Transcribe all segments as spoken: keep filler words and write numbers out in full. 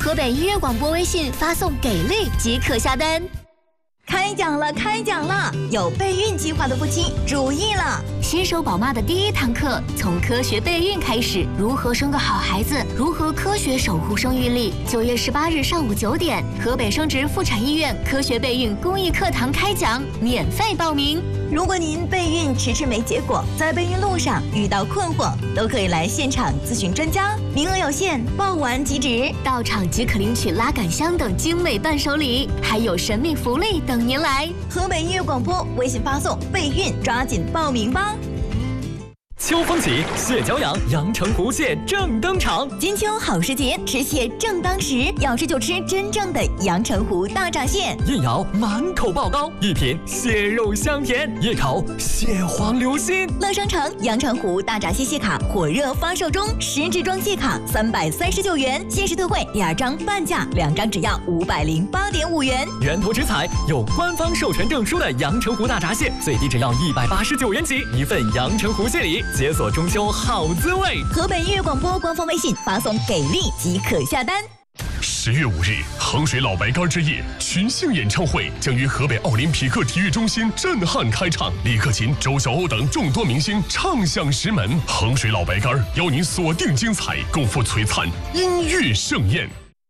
河北音乐广播微信发送“给力”即可下单。 开讲了，开讲了！有备孕计划的夫妻注意了， 新手宝妈的第一堂课从科学备孕开始，如何生个好孩子，如何科学守护生育力。九月十八日上午九点，河北生殖妇产医院科学备孕公益课堂开讲，免费报名。 如果您备孕迟迟没结果，在备孕路上遇到困惑，都可以来现场咨询专家，名额有限，报完即止。 到场即可领取拉杆箱等精美伴手礼，还有神秘福利等您来。 河北音乐广播微信发送备孕，抓紧报名吧。 秋风起，蟹脚痒，阳澄湖蟹正登场。 金秋好时节，吃蟹正当时，要吃就吃真正的阳澄湖大闸蟹。 一咬满口爆膏，一品蟹肉香甜，一口蟹黄流心。 乐商城阳澄湖大闸蟹蟹卡火热发售中，十支装蟹卡三百三十九元，限时特惠，第二张半价，两张只要五百零八点五元。 源头直采，有官方授权证书的阳澄湖大闸蟹，最低只要一百八十九元起，一份阳澄湖蟹礼。解锁中秋好滋味！ 河北音乐广播官方微信发送“给力”即可下单。 十月五日，衡水老白干之夜群星演唱会将于河北奥林匹克体育中心震撼开唱，李克勤、周晓鸥等众多明星唱响石门。衡水老白干邀您锁定精彩，共赴璀璨音乐盛宴。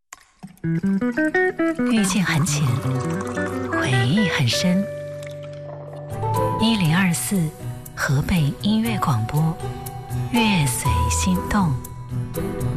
遇见很浅，回忆很深。一零二四。河北音乐广播，乐随心动。